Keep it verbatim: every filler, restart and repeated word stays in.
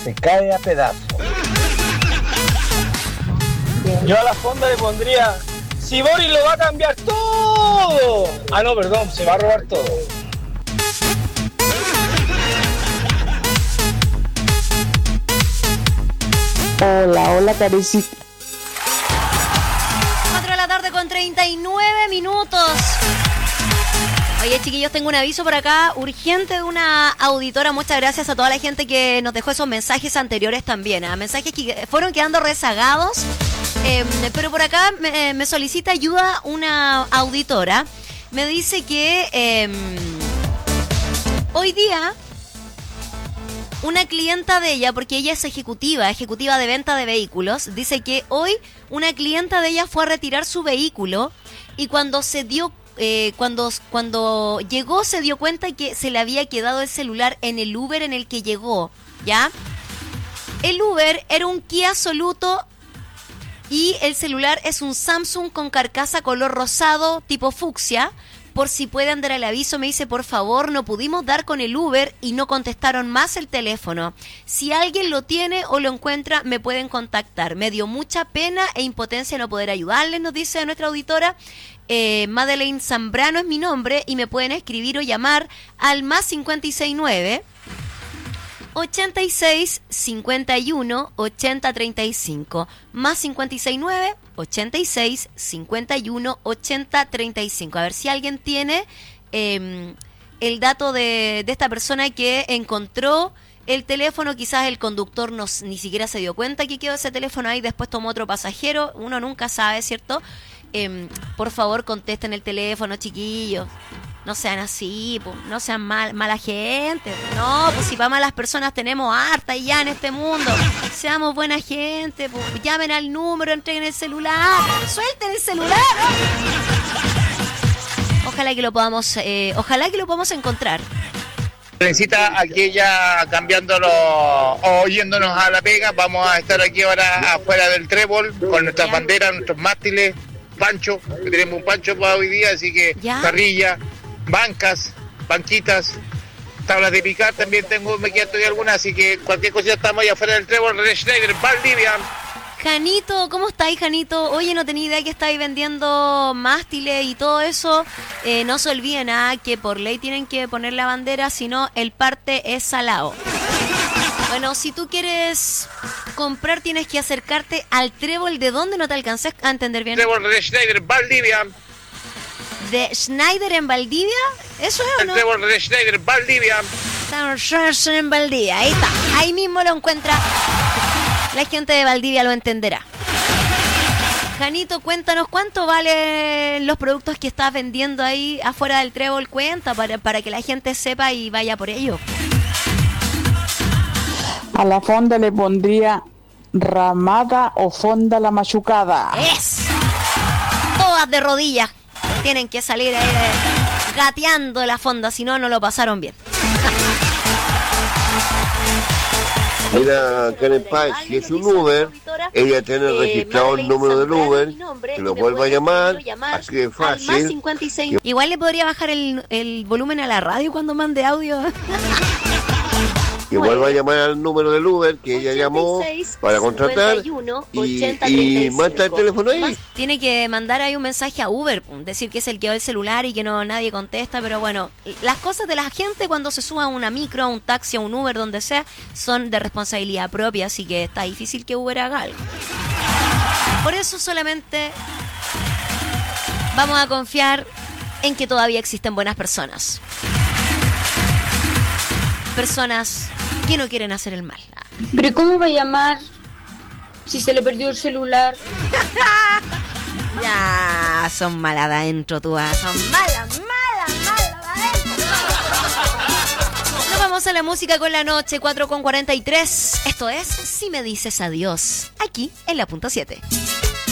se cae a pedazos. Yo a la fonda le pondría, si Boris lo va a cambiar todo. Ah, no, perdón, se va a robar todo. Hola, hola, Carecita. cuatro de la tarde con treinta y nueve minutos. Oye, chiquillos, tengo un aviso por acá urgente de una auditora. Muchas gracias a toda la gente que nos dejó esos mensajes anteriores también. ¿eh? Mensajes que fueron quedando rezagados. Eh, pero por acá me, me solicita ayuda una auditora. Me dice que eh, hoy día una clienta de ella, porque ella es ejecutiva, ejecutiva de venta de vehículos, dice que hoy una clienta de ella fue a retirar su vehículo y cuando se dio Eh, cuando, cuando llegó se dio cuenta que se le había quedado el celular en el Uber en el que llegó, ¿ya? El Uber era un Kia Soluto y el celular es un Samsung con carcasa color rosado tipo fucsia. Por si pueden dar el aviso, me dice, por favor, no pudimos dar con el Uber y no contestaron más el teléfono. Si alguien lo tiene o lo encuentra, me pueden contactar. Me dio mucha pena e impotencia no poder ayudarles, nos dice nuestra auditora. Eh, Madeleine Zambrano es mi nombre y me pueden escribir o llamar al más cincuenta y seis nueve, ochenta y seis, cincuenta y uno, ochenta, treinta y cinco. Más cincuenta y seis nueve, ochenta y seis, cincuenta y uno, ochenta, treinta y cinco. A ver si alguien tiene eh, el dato de, de esta persona que encontró el teléfono. Quizás el conductor no, ni siquiera se dio cuenta que quedó ese teléfono ahí, después tomó otro pasajero. Uno nunca sabe, ¿cierto? Eh, por favor, contesten el teléfono, chiquillos. No sean así, pues, no sean mal, mala gente. No, pues si para malas personas tenemos harta y ya en este mundo. Seamos buena gente, pues, llamen al número, entreguen el celular, suelten el celular. ¿no? Ojalá que lo podamos, eh, ojalá que lo podamos encontrar. Necesita aquí ya cambiándolo o yéndonos a la pega. Vamos a estar aquí ahora afuera del Trébol con nuestras Ya. banderas, nuestros mástiles, pancho, que tenemos un pancho para hoy día, así que Ya. parrilla, bancas, banquitas, tablas de picar, también tengo, me quedan todavía algunas, así que cualquier cosita estamos ahí afuera del Trébol, René Schneider, Valdivia. Janito, ¿cómo estáis, Janito? Oye, no tenía idea que estáis vendiendo mástiles y todo eso. Eh, no se olviden ah, que por ley tienen que poner la bandera, si no, el parte es salado. Bueno, si tú quieres comprar, tienes que acercarte al Trébol. ¿De dónde? No te alcancé a entender bien. Trébol, René Schneider, Valdivia. ¿De Schneider en Valdivia? ¿Eso es o El no? Trébol, René Schneider, Valdivia. Schneider en Valdivia, ahí está. Ahí mismo lo encuentra. La gente de Valdivia lo entenderá. Janito, cuéntanos cuánto valen los productos que estás vendiendo ahí afuera del Trébol. Cuenta para, para que la gente sepa y vaya por ello. A la fonda le pondría ramada o fonda la machucada. ¡Es! Todas de rodillas. Tienen que salir ahí de- gateando la fonda, si no, no lo pasaron bien. Mira, Karen Paz, si es un Uber, ella tiene registrado el número del Uber, que lo vuelva a llamar, así de fácil. Igual le podría bajar el, el volumen a la radio cuando mande audio. Que vuelva a llamar al número del Uber que ella llamó para contratar y, y manda el teléfono ahí. Tiene que mandar ahí un mensaje a Uber, decir que es el que va el celular y que no nadie contesta, pero bueno, las cosas de la gente cuando se suba a una micro, a un taxi, a un Uber, donde sea, son de responsabilidad propia, así que está difícil que Uber haga algo. Por eso solamente vamos a confiar en que todavía existen buenas personas. Personas que no quieren hacer el mal. Pero ¿cómo va a llamar si se le perdió el celular? Ya, son malas de adentro, tú. ah, Son malas, malas, malas de adentro. Nos vamos a la música con la noche, cuatro con cuarenta y tres. Esto es Si me dices adiós, aquí en la punto siete.